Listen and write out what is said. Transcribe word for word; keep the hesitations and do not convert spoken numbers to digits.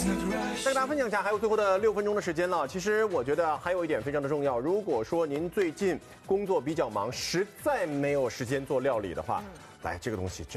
再跟大家分享一下，还有最后的六分钟的时间了。其实我觉得还有一点非常的重要，如果说您最近工作比较忙，实在没有时间做料理的话，来这个东西。